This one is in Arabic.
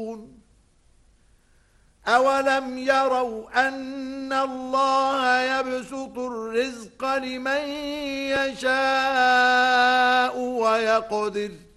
أولم يروا أن الله يبسط الرزق لمن يشاء ويقدر